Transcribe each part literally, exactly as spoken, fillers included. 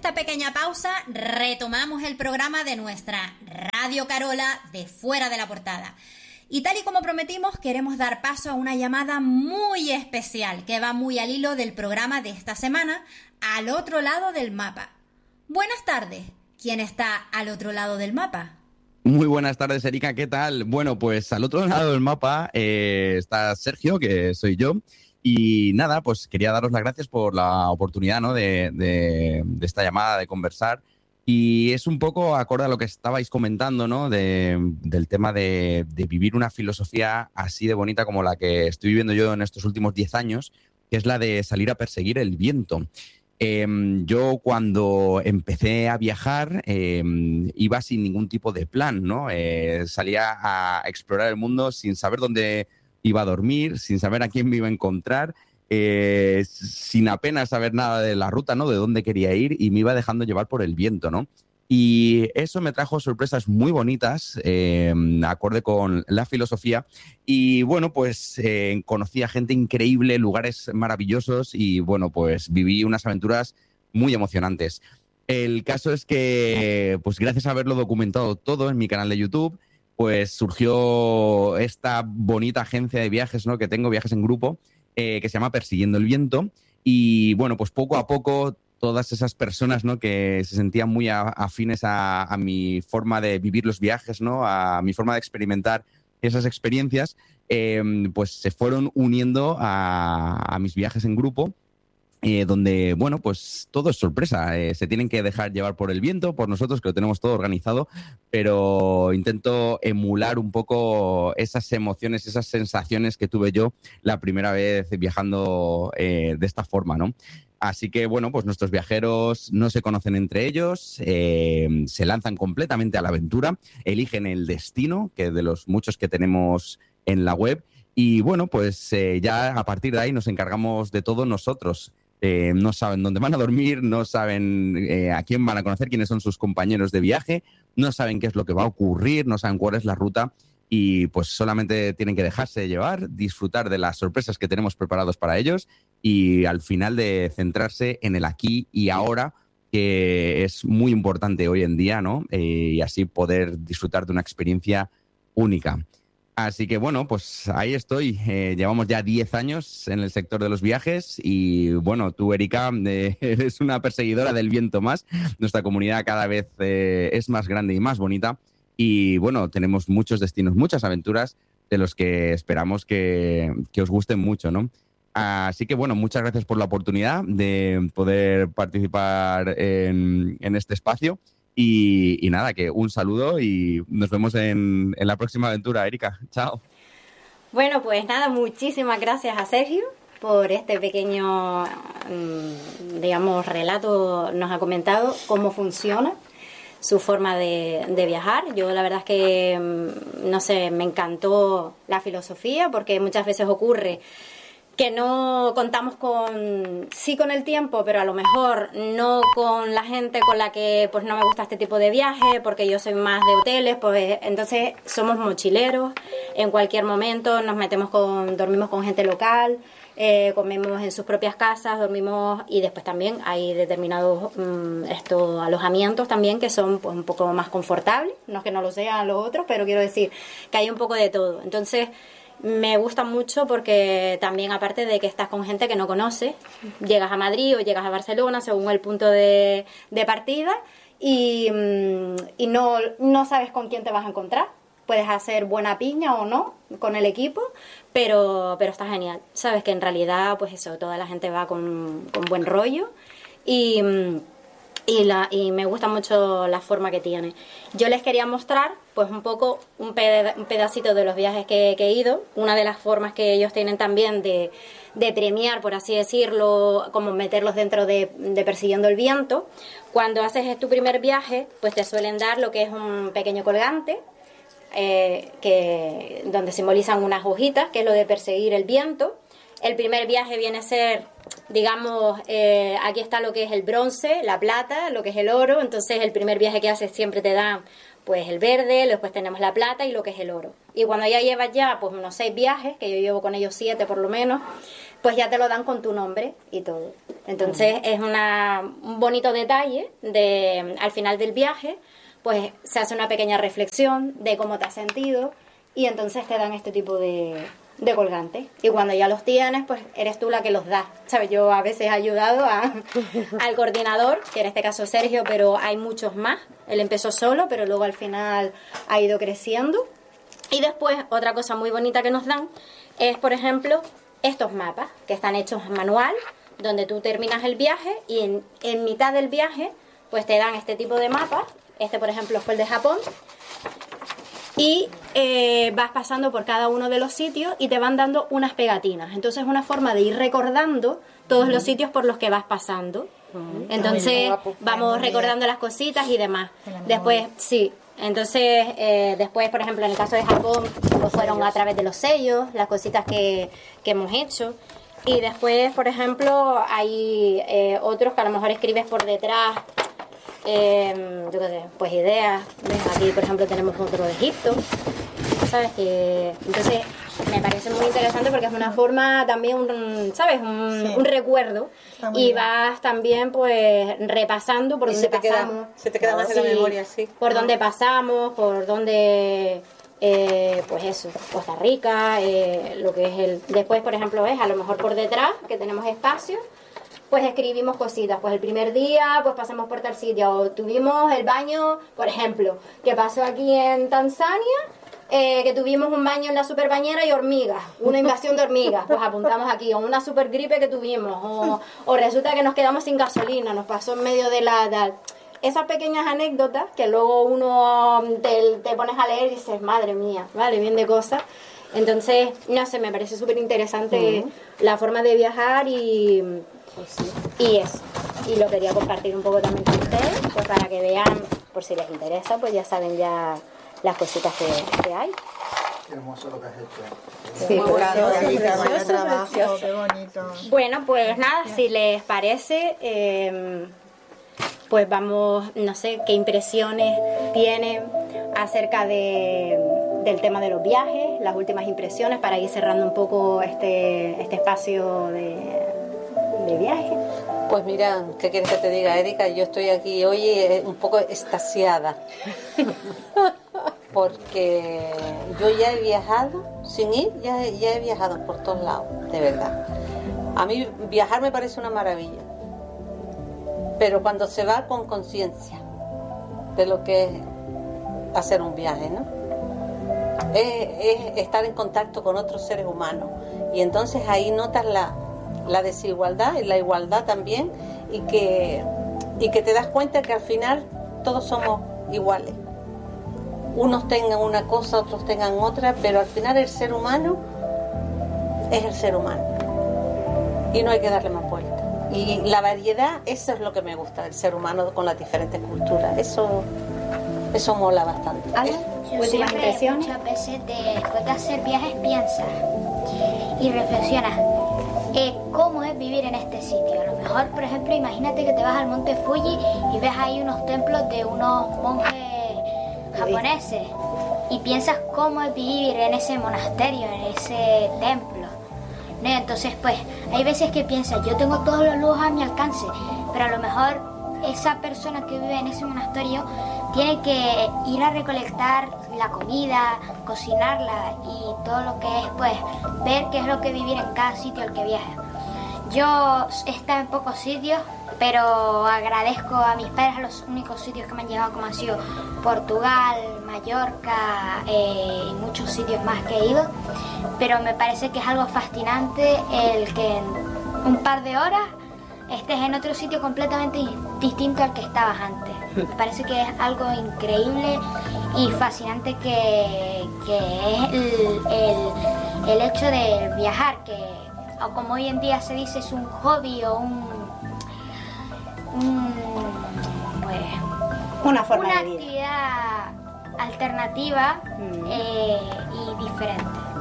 esta pequeña pausa retomamos el programa de nuestra Radio Carola de Fuera de la Portada. Y tal y como prometimos, queremos dar paso a una llamada muy especial que va muy al hilo del programa de esta semana, Al otro lado del mapa. Buenas tardes. ¿Quién está al otro lado del mapa? Muy buenas tardes, Erika, ¿qué tal? Bueno, pues al otro lado del mapa eh, está Sergio, que soy yo, y nada, pues quería daros las gracias por la oportunidad, ¿no? de, de, de esta llamada, de conversar, y es un poco acorde a lo que estabais comentando, ¿no? De, del tema de, de vivir una filosofía así de bonita como la que estoy viviendo yo en estos últimos diez años, que es la de salir a perseguir el viento. Eh, yo cuando empecé a viajar eh, iba sin ningún tipo de plan, ¿no? Eh, salía a explorar el mundo sin saber dónde iba a dormir, sin saber a quién me iba a encontrar, eh, sin apenas saber nada de la ruta, ¿no? De dónde quería ir, y me iba dejando llevar por el viento, ¿no? Y eso me trajo sorpresas muy bonitas, eh, acorde con la filosofía. Y bueno, pues eh, conocí a gente increíble, lugares maravillosos y bueno, pues viví unas aventuras muy emocionantes. El caso es que, pues gracias a haberlo documentado todo en mi canal de YouTube, pues surgió esta bonita agencia de viajes, ¿no? Que tengo, viajes en grupo, eh, que se llama Persiguiendo el Viento. Y bueno, pues poco a poco todas esas personas, ¿no? Que se sentían muy a, afines a, a mi forma de vivir los viajes, ¿no? A mi forma de experimentar esas experiencias, eh, pues se fueron uniendo a, a mis viajes en grupo, eh, donde, bueno, pues todo es sorpresa. Eh, se tienen que dejar llevar por el viento, por nosotros, que lo tenemos todo organizado, pero intento emular un poco esas emociones, esas sensaciones que tuve yo la primera vez viajando eh, de esta forma, ¿no? Así que, bueno, pues nuestros viajeros no se conocen entre ellos, eh, se lanzan completamente a la aventura, eligen el destino, que de los muchos que tenemos en la web, y bueno, pues eh, ya a partir de ahí nos encargamos de todo nosotros. Eh, no saben dónde van a dormir, no saben eh, a quién van a conocer, quiénes son sus compañeros de viaje, no saben qué es lo que va a ocurrir, no saben cuál es la ruta, y pues solamente tienen que dejarse llevar, disfrutar de las sorpresas que tenemos preparados para ellos y al final de centrarse en el aquí y ahora, que es muy importante hoy en día, ¿no? Eh, y así poder disfrutar de una experiencia única. Así que bueno, pues ahí estoy. Eh, llevamos ya diez años en el sector de los viajes y bueno, tú, Erika, eh, eres una perseguidora del viento más. Nuestra comunidad cada vez eh, es más grande y más bonita y bueno, tenemos muchos destinos, muchas aventuras de los que esperamos que, que os gusten mucho, ¿no? Así que bueno, muchas gracias por la oportunidad de poder participar en, en este espacio. Y, y nada, que un saludo y nos vemos en, en la próxima aventura, Erika. Chao. Bueno, pues nada, muchísimas gracias a Sergio por este pequeño, digamos, relato. Nos ha comentado cómo funciona su forma de, de viajar. Yo la verdad es que, no sé, me encantó la filosofía, porque muchas veces ocurre que no contamos con, sí con el tiempo, pero a lo mejor no con la gente con la que pues no me gusta este tipo de viaje, porque yo soy más de hoteles, pues entonces somos mochileros, en cualquier momento nos metemos con, dormimos con gente local, eh, comemos en sus propias casas, dormimos, y después también hay determinados mmm, estos alojamientos también que son pues un poco más confortables, no es que no lo sean los otros, pero quiero decir que hay un poco de todo. Entonces me gusta mucho porque también, aparte de que estás con gente que no conoces, llegas a Madrid o llegas a Barcelona según el punto de, de partida y, y no, no sabes con quién te vas a encontrar. Puedes hacer buena piña o no con el equipo, pero, pero está genial. Sabes que en realidad, pues eso, toda la gente va con, con buen rollo y... Y, la, y me gusta mucho la forma que tiene. Yo les quería mostrar pues un poco un, peda, un pedacito de los viajes que, que he ido. Una de las formas que ellos tienen también de, de premiar, por así decirlo, como meterlos dentro de, de Persiguiendo el Viento. Cuando haces tu primer viaje, pues te suelen dar lo que es un pequeño colgante, eh, que, donde simbolizan unas hojitas, que es lo de perseguir el viento. El primer viaje viene a ser, digamos, eh, aquí está lo que es el bronce, la plata, lo que es el oro. Entonces el primer viaje que haces siempre te da pues el verde, después tenemos la plata y lo que es el oro. Y cuando ya llevas ya, pues unos seis viajes, que yo llevo con ellos siete por lo menos, pues ya te lo dan con tu nombre y todo. Entonces es una, un bonito detalle de al final del viaje, pues se hace una pequeña reflexión de cómo te has sentido y entonces te dan este tipo de, de colgantes. Y cuando ya los tienes, pues eres tú la que los das. ¿Sabes? Yo a veces he ayudado a, al coordinador, que en este caso es Sergio, pero hay muchos más. Él empezó solo, pero luego al final ha ido creciendo. Y después, otra cosa muy bonita que nos dan es, por ejemplo, estos mapas que están hechos en manual, donde tú terminas el viaje y en, en mitad del viaje, pues te dan este tipo de mapas. Este, por ejemplo, fue el de Japón. Y eh, vas pasando por cada uno de los sitios y te van dando unas pegatinas. Entonces es una forma de ir recordando todos los sitios por los que vas pasando. Entonces vamos recordando las cositas y demás. Después, sí. Entonces, eh, después, por ejemplo, en el caso de Japón, pues fueron a través de los sellos, las cositas que, que hemos hecho. Y después, por ejemplo, hay eh, otros que a lo mejor escribes por detrás. Eh, yo qué sé, pues ideas. ¿Ves? Aquí, por ejemplo, tenemos otro de Egipto, ¿sabes? Que, entonces, me parece muy interesante porque es una forma también, un, ¿sabes? Un, sí. un recuerdo. Y bien. Vas también, pues, repasando por dónde pasamos. Queda, se te queda más en la memoria, sí. Por dónde pasamos, por dónde... Eh, pues eso, Costa Rica, eh, lo que es el... Después, por ejemplo, es a lo mejor por detrás, que tenemos espacio, pues escribimos cositas. Pues el primer día, pues pasamos por tal sitio. O tuvimos el baño, por ejemplo, que pasó aquí en Tanzania, eh, que tuvimos un baño en la super bañera y hormigas, una invasión de hormigas. Pues apuntamos aquí. O una super gripe que tuvimos. O, o resulta que nos quedamos sin gasolina, nos pasó en medio de la... De, esas pequeñas anécdotas que luego uno te, te pones a leer y dices, madre mía, vale, bien de cosas. Entonces, no sé, me parece súper interesante uh-huh. la forma de viajar y, pues sí. y eso. Y lo quería compartir un poco también con ustedes, pues para que vean, por si les interesa, pues ya saben ya las cositas que, que hay. Qué hermoso lo que has hecho. Sí, muy precioso, precioso, precioso, trabajo, precioso. qué bonito. Bueno, pues nada, si les parece... Eh, pues vamos, no sé, qué impresiones tienen acerca de, del tema de los viajes, las últimas impresiones, para ir cerrando un poco este, este espacio de, de viaje. Pues mira, ¿qué quieres que te diga, Erika? Yo estoy aquí hoy un poco extasiada, porque yo ya he viajado, sin ir, ya, ya he viajado por todos lados, de verdad. A mí viajar me parece una maravilla. Pero cuando se va con conciencia de lo que es hacer un viaje, ¿no? Es, es estar en contacto con otros seres humanos. Y entonces ahí notas la, la desigualdad y la igualdad también, y que, y que te das cuenta que al final todos somos iguales. Unos tengan una cosa, otros tengan otra, pero al final el ser humano es el ser humano. Y no hay que darle más vueltas. Y la variedad, eso es lo que me gusta del ser humano con las diferentes culturas. Eso eso mola bastante. ¿Ale? Yo siempre muchas veces después de hacer viajes piensas y reflexionas eh, cómo es vivir en este sitio. A lo mejor, por ejemplo, imagínate que te vas al monte Fuji y ves ahí unos templos de unos monjes japoneses y piensas cómo es vivir en ese monasterio, en ese templo. ¿No? Entonces, pues, hay veces que piensas, yo tengo todos los lujos a mi alcance, pero a lo mejor esa persona que vive en ese monasterio tiene que ir a recolectar la comida, cocinarla y todo lo que es, pues, ver qué es lo que vivir en cada sitio al que viaja. Yo he estado en pocos sitios, pero agradezco a mis padres a los únicos sitios que me han llevado, como han sido Portugal, Mallorca eh, y muchos sitios más que he ido. Pero me parece que es algo fascinante el que en un par de horas estés en otro sitio completamente distinto al que estabas antes. Me parece que es algo increíble y fascinante que, que es el, el, el hecho de viajar, que o como hoy en día se dice, es un hobby o un, un pues, una forma una de vida, actividad alternativa mm. eh, y diferente.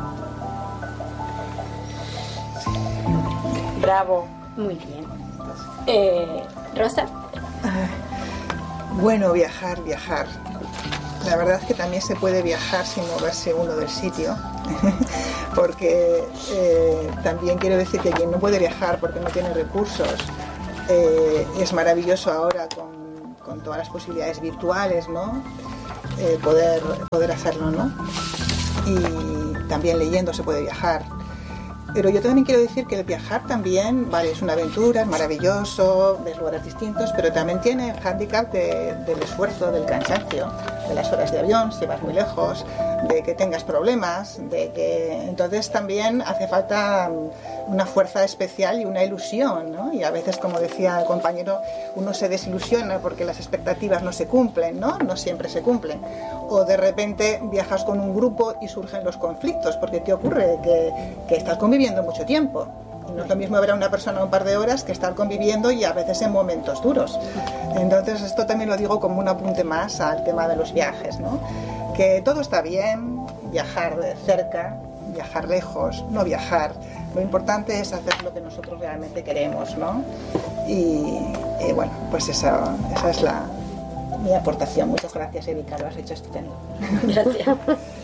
Bravo, muy bien. Eh, Rosa. Bueno, viajar, viajar. La verdad es que también se puede viajar sin moverse uno del sitio, porque eh, también quiero decir que quien no puede viajar porque no tiene recursos, eh, es maravilloso ahora con, con todas las posibilidades virtuales, ¿no? Eh, poder, poder hacerlo, ¿no? Y también leyendo se puede viajar. Pero yo también quiero decir que el viajar también, vale, es una aventura, es maravilloso, ves lugares distintos, pero también tiene el hándicap de, del esfuerzo, del cansancio, de las horas de avión, si vas muy lejos, de que tengas problemas, de que entonces también hace falta una fuerza especial y una ilusión, ¿no? Y a veces, como decía el compañero, uno se desilusiona porque las expectativas no se cumplen, ¿no? No siempre se cumplen. O de repente viajas con un grupo y surgen los conflictos, porque ¿qué ocurre? Que, que estás conviviendo mucho tiempo. No es lo mismo ver a una persona un par de horas que estar conviviendo y a veces en momentos duros. Entonces esto también lo digo como un apunte más al tema de los viajes, ¿no? Que todo está bien, viajar cerca, viajar lejos, no viajar. Lo importante es hacer lo que nosotros realmente queremos, ¿no? Y, y bueno, pues esa, esa es la, mi aportación. Muchas gracias, Erika, lo has hecho estupendo. Gracias.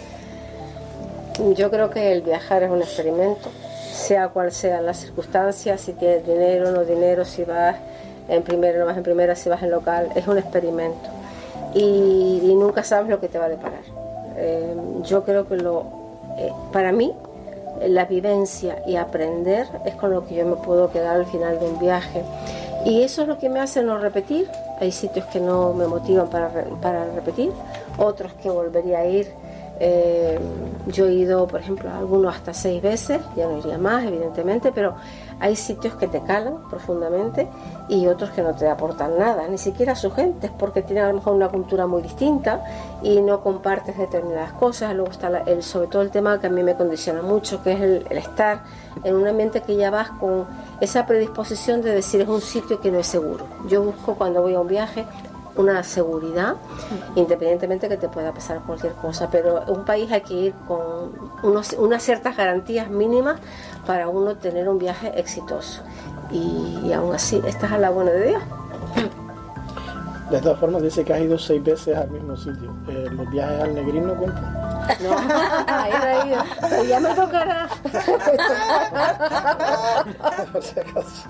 Yo creo que el viajar es un experimento, sea cual sea las circunstancias, si tienes dinero o no dinero, si vas en primera o no vas en primera, si vas en local, es un experimento. Y, y nunca sabes lo que te va a deparar. Eh, yo creo que lo, eh, para mí, la vivencia y aprender es con lo que yo me puedo quedar al final de un viaje. Y eso es lo que me hace no repetir. Hay sitios que no me motivan para, para repetir, otros que volvería a ir. Eh, yo he ido, por ejemplo, a algunos hasta seis veces, ya no iría más, evidentemente, pero hay sitios que te calan profundamente y otros que no te aportan nada, ni siquiera sus gentes, porque tienen a lo mejor una cultura muy distinta y no compartes determinadas cosas. Luego está la, el, sobre todo el tema que a mí me condiciona mucho, que es el, el estar en un ambiente que ya vas con esa predisposición de decir es un sitio que no es seguro. Yo busco cuando voy a un viaje una seguridad, independientemente que te pueda pasar cualquier cosa, pero un país hay que ir con unos, unas ciertas garantías mínimas para uno tener un viaje exitoso, y, y aún así estás a la buena de Dios. De todas formas, dice que has ido seis veces al mismo sitio. Eh, ¿Los viajes al Negrino cuentan? No, ahí no he ido, pero ya me tocará. Por si acaso.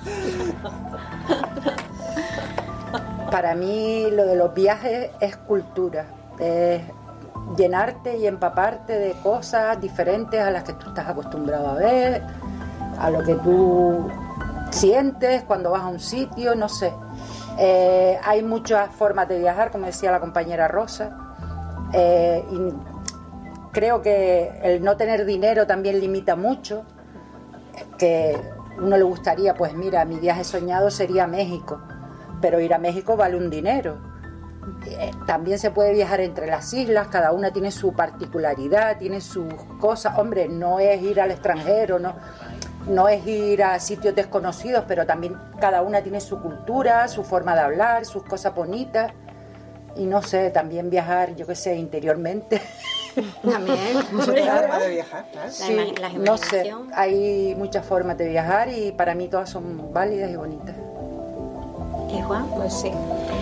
Para mí lo de los viajes es cultura, es llenarte y empaparte de cosas diferentes a las que tú estás acostumbrado a ver, a lo que tú sientes cuando vas a un sitio, no sé. Eh, hay muchas formas de viajar, como decía la compañera Rosa, eh, y creo que el no tener dinero también limita mucho, que uno le gustaría, pues mira, mi viaje soñado sería a México, pero ir a México vale un dinero. Eh, también se puede viajar entre las islas, cada una tiene su particularidad, tiene sus cosas. Hombre, no es ir al extranjero, no, no es ir a sitios desconocidos, pero también cada una tiene su cultura, su forma de hablar, sus cosas bonitas. Y no sé, también viajar, yo qué sé, interiormente. También. Mucha forma de viajar, claro. Sí, la, la no sé, hay muchas formas de viajar y para mí todas son válidas y bonitas. ¿Y Juan? Pues sí.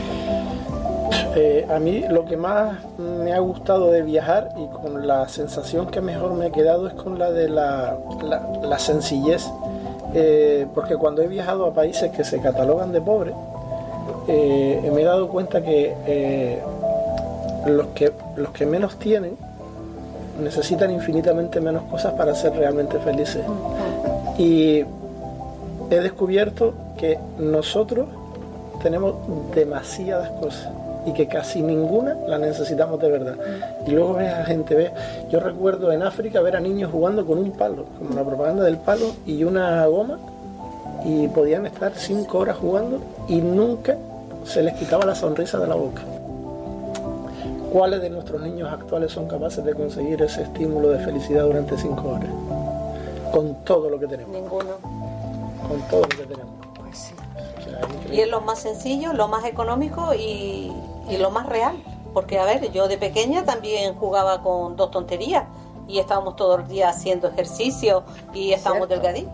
Eh, a mí lo que más me ha gustado de viajar y con la sensación que mejor me he quedado es con la de la, la, la sencillez, eh, porque cuando he viajado a países que se catalogan de pobres, eh, me he dado cuenta que, eh, los que los que menos tienen necesitan infinitamente menos cosas para ser realmente felices. Y he descubierto que nosotros tenemos demasiadas cosas y que casi ninguna la necesitamos de verdad. Y luego ves a gente, ves, yo recuerdo en África ver a niños jugando con un palo, como la propaganda del palo y una goma, y podían estar cinco horas jugando y nunca se les quitaba la sonrisa de la boca. ¿Cuáles de nuestros niños actuales son capaces de conseguir ese estímulo de felicidad durante cinco horas? Con todo lo que tenemos. Ninguno. Con todo lo que tenemos. Pues sí. Y es lo más sencillo, lo más económico y, y lo más real. Porque, a ver, yo de pequeña también jugaba con dos tonterías y estábamos todos los días haciendo ejercicio y estábamos delgaditos.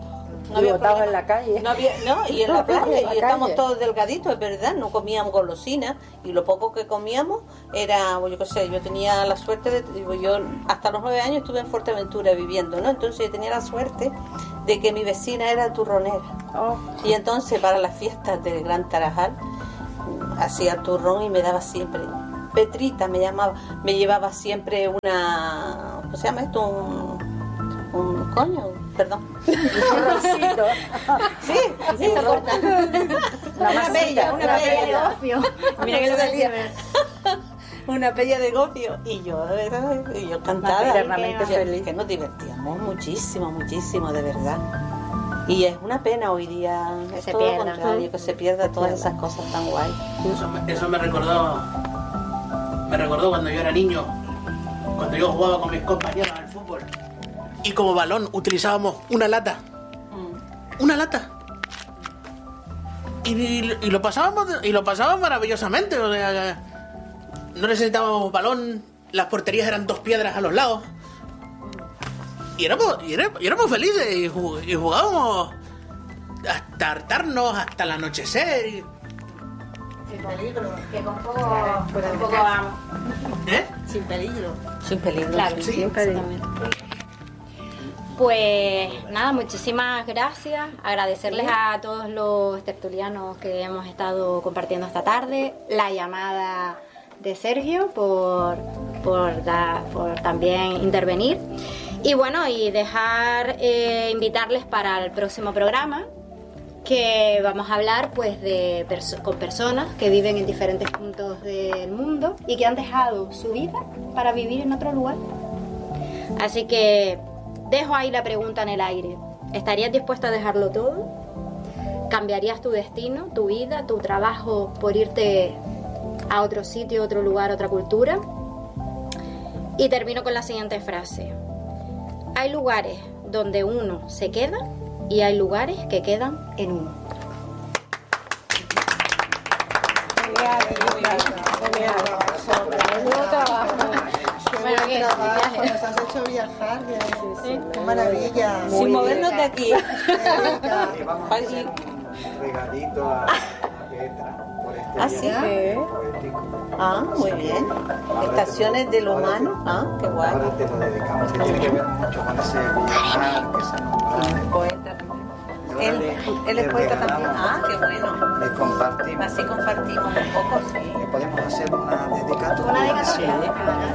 No había botados problema. en la calle. No había, no, y en la playa, En la y calle. estamos todos delgaditos, es verdad, no comíamos golosinas, y lo poco que comíamos era, pues, yo qué sé, yo tenía la suerte de, digo, yo hasta los nueve años estuve en Fuerteventura viviendo, ¿no? Entonces yo tenía la suerte de que mi vecina era turronera. Oh. Y entonces para las fiestas del Gran Tarajal hacía turrón y me daba siempre, Petrita me llamaba, me llevaba siempre una, ¿cómo se llama esto? Un, un coño, perdón. Turroncito. Sí, sí, Eso corta. La Una masita, bella, una una bella de bella. ocio. Mira que lo decía. una pella de gofio y yo, y yo cantada, Eternamente que, feliz. que nos divertíamos muchísimo, muchísimo, de verdad. Y es una pena hoy día, Que es se todo lo pierda. contrario, que se pierda todas esas cosas tan guay. Eso me, eso me recordó me recordó cuando yo era niño, cuando yo jugaba con mis compañeros al fútbol y como balón utilizábamos una lata, una lata y, y, y lo pasábamos y lo pasábamos maravillosamente, o sea, no necesitábamos balón, las porterías eran dos piedras a los lados y éramos, y éramos, y éramos felices y, jug- y jugábamos hasta hartarnos, hasta el anochecer y, Que con poco, con poco vamos. ¿eh? Sin peligro. Sin peligro. Claro, sí, sin peligro. Pues nada, muchísimas gracias. Agradecerles a todos los tertulianos que hemos estado compartiendo esta tarde. La llamada de Sergio por, por, da- por también intervenir. Y bueno, y dejar, eh, invitarles para el próximo programa, que vamos a hablar pues de perso- con personas que viven en diferentes puntos del mundo y que han dejado su vida para vivir en otro lugar. Así que dejo ahí la pregunta en el aire. ¿Estarías dispuesto a dejarlo todo? ¿Cambiarías tu destino, tu vida, tu trabajo por irte a otro sitio, otro lugar, otra cultura? Y termino con la siguiente frase. Hay lugares donde uno se queda y hay lugares que quedan en uno. Bueno, qué trabajo, nos has hecho viajar, qué, qué maravilla. Sin movernos de aquí. Y vamos a Ay, hacer un regalito a, a Petra por este ¿Ah, sí? viaje poético. Ah, muy bien. Estaciones del humano. Ah, qué guay. Ahora te lo dedicamos, que tiene que ver mucho con ese viajar que se nos Poeta también. Él, él es poeta también. Ah, qué bueno. le compartimos. Así compartimos un poco, sí. Le podemos hacer una dedicatoria. Una dedicatoria.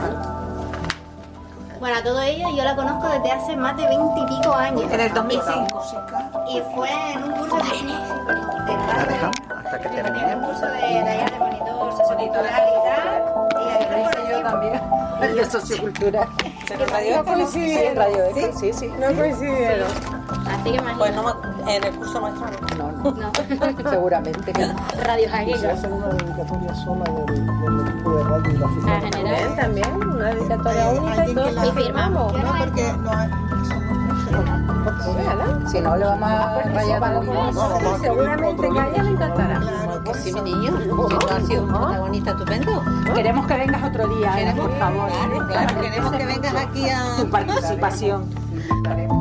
Bueno, a todo ello yo la conozco desde hace más de veinte y pico años. En el dos mil cinco. Y fue en un curso de La dejamos hasta que en un terminemos. curso de taller de monitor sociocultural y tal. Y ahí Lo hice yo también. El de sociocultura. ¿Pero radio Eco? Sí, en Radio Eco, sí, sí. No coincidieron. Así que imagínate. Pues no, me- en el curso nuestro no. No, no. No. Seguramente que no. Radio Y se Jaguica. hace una dedicatoria sola del, del equipo de radio y la A oficina. general. También, una dedicatoria Hay única y alguien todo. que la Y firmamos. No, porque no hay, somos muchos. Si no, le vamos a rayar la línea. Seguramente que a ella le encantará. Claro que Sí, sí. mi niño. Tú has sido un protagonista estupendo. Queremos que vengas otro día, Ana, Queremos, por favor. claro, claro, queremos que vengas aquí a... Tu participación.